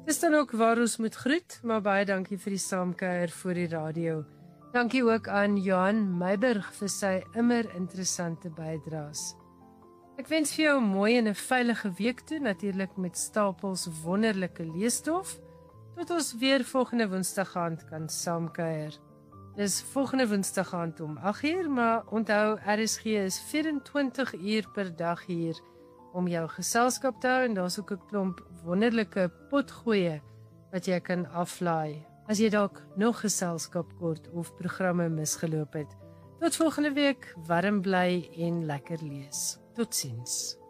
Dis dan ook waar ons moet groet, maar baie dankie vir die saamkuier voor die radio. Dankie ook aan Johan Meiburg vir sy immer interessante bydraes. Ek wens vir jou 'n mooi en 'n veilige week toe, natuurlik met stapels wonderlike leesstof, tot ons weer volgende Woensdag aand kan saamkuier. Dis volgende Woensdag aand om 8:00, maar onthou RSG is 24 uur per dag hier om jou geselskap te hou en daar's ook 'n klomp wonderlike potgoeie wat jy kan aflaai as jy dalk nog geselskap kort of programme misgeloop het. Tot volgende week, warm bly en lekker lees. Totsiens.